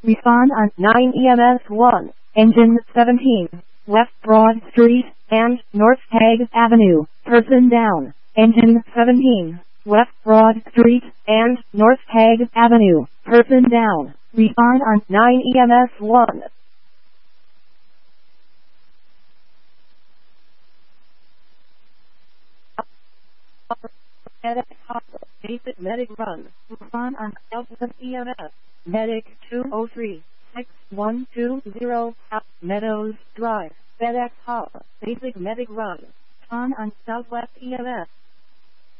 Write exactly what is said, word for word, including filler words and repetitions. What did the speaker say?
Respond on nine E M S one, engine seventeen, West Broad Street, and North Hague Avenue, person down. Engine seventeen, West Broad Street, and North Hague Avenue, person down. Respond on nine E M S one. FedEx Hopper, basic medic run. Respond on Southwest E M S. Medic two oh three, six one two zero, Meadows Drive. FedEx Hopper, basic medic run. Respond on Southwest E M S.